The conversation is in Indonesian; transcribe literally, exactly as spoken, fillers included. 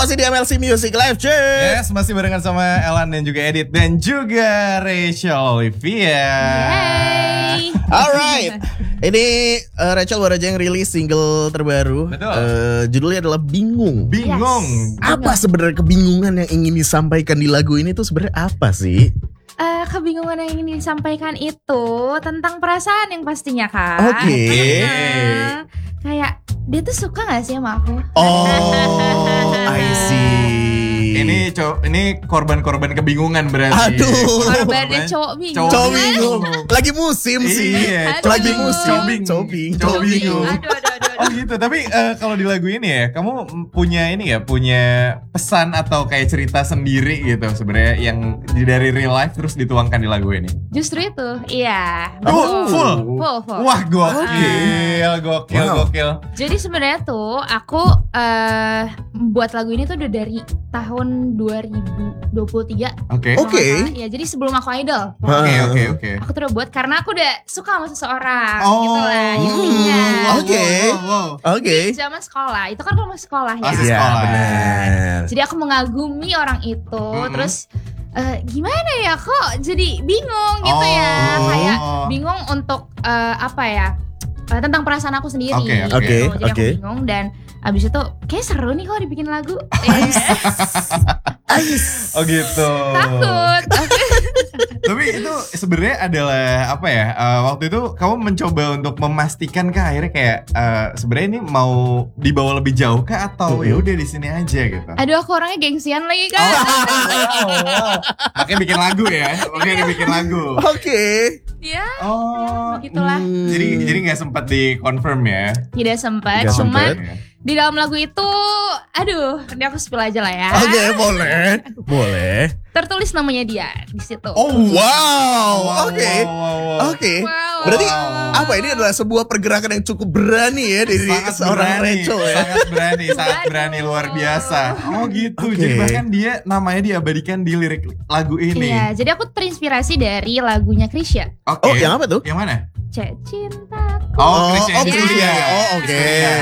masih di M L C Music Live, cuy. Yes, masih barengan sama Elan dan juga Edit dan juga Rachel Olivia. Yay. Alright, ini uh, Rachel baru aja yang rilis single terbaru. Betul. Uh, judulnya adalah Bingung. Bingung. Yes. Apa sebenarnya kebingungan yang ingin disampaikan di lagu ini tuh sebenarnya apa sih? Uh, kebingungan yang ingin disampaikan itu tentang perasaan yang pastinya kan. Oke. Nah, kayak dia tuh suka gak sih sama aku? Oh, I see. Ini co- ini korban-korban kebingungan berarti. Aduh. Korbannya cowok bingung. Cowok bingung. Lagi musim sih. Iya, Lagi Aduh. musim. Cobing. Cobing. Cowok Cobing. bingung. Aduh, aduh, aduh, aduh. Oh gitu, tapi uh, kalau di lagu ini ya, kamu punya ini ya, punya pesan atau kayak cerita sendiri gitu sebenarnya yang dari real life terus dituangkan di lagu ini. Justru itu, iya. Oh, Betul. full? Full, full. Wah gokil, gokil, Wow. gokil. Jadi sebenarnya tuh aku eh buat lagu ini tuh udah dari tahun dua ribu dua puluh tiga. Oke. Oh. Oke. Kalau nggak salah. Ya jadi sebelum aku idol. Oke, oke, oke. Aku tuh udah buat karena aku udah suka sama seseorang Oh. gitu lah Hmm, intinya. oke. Wow, wow, wow. Oke. Di zaman sekolah, itu kan kalau masih sekolah ya. Masih Iya, sekolah. benar. Jadi aku mengagumi orang itu, Mm-mm. terus eh, gimana ya kok jadi bingung gitu ya, Oh. kayak bingung untuk eh, apa ya eh, tentang perasaan aku sendiri. Oke, gitu. oke, Jadi oke. aku bingung dan abis itu kayak seru nih kalau dibikin lagu. Eh, Ais. Oh gitu. takut. Tapi itu sebenarnya adalah apa ya? eh, waktu itu kamu mencoba untuk memastikan kah akhirnya kayak eh, sebenarnya ini mau dibawa lebih jauh kah atau Mhm. ya udah di sini aja gitu. Aduh aku orangnya gengsian lagi kan. Oh, makanya bikin lagu ya. Makanya bikin lagu. Oke. Ya, Oh. begitulah. Hmm. Jadi jadi nggak sempat di confirm ya. Tidak sempat, Nggak cuma sempet. di dalam lagu itu, aduh, ini aku spill aja lah ya. Oke, boleh. Boleh. Tertulis namanya dia di situ. Oh Wow. Oke. wow, wow, wow. Oke. Wow. Berarti Wow. apa ini adalah sebuah pergerakan yang cukup berani ya dari Sangat seorang berani, Rachel ya. sangat berani, sangat Waduh. berani luar biasa. Oh gitu. Oke. Jadi bahkan dia namanya diabadikan di lirik lagu ini. Iya, jadi aku terinspirasi dari lagunya Krisya. Oke. Oh, yang apa tuh? Yang mana? Cek cintaku. Oh, Krisya oh, Julia. Krisya. Oh, oke. Krisya Julia.